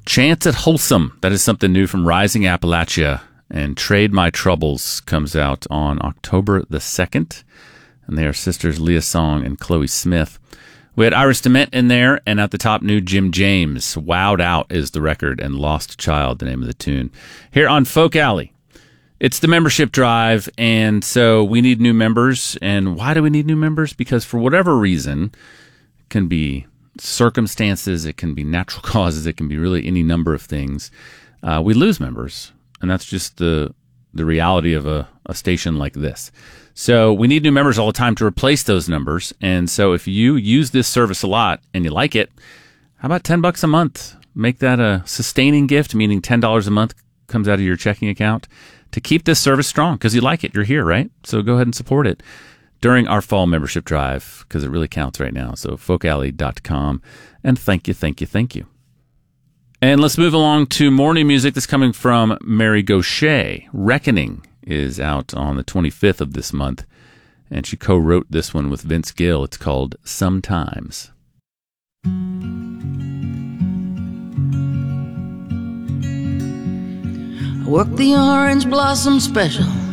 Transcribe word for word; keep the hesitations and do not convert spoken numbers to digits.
Chance at Wholesome. That is something new from Rising Appalachia. And Trade My Troubles comes out on October the second. And they are sisters Leah Song and Chloe Smith. We had Iris DeMent in there, and at the top, new Jim James. Wowed Out is the record, and Lost Child, the name of the tune. Here on Folk Alley, it's the membership drive, and so we need new members. And why do we need new members? Because for whatever reason, it can be circumstances, it can be natural causes, it can be really any number of things. Uh, we lose members, and that's just the the reality of a, a station like this. So we need new members all the time to replace those numbers. And so if you use this service a lot and you like it, how about ten bucks a month? Make that a sustaining gift, meaning ten dollars a month comes out of your checking account to keep this service strong because you like it. You're here, right? So go ahead and support it during our fall membership drive because it really counts right now. So folk alley dot com. And thank you, thank you, thank you. And let's move along to more new music that's coming from Mary Gauthier. Reckoning is out on the twenty-fifth of this month, and she co-wrote this one with Vince Gill. It's called Sometimes. I work the orange blossom special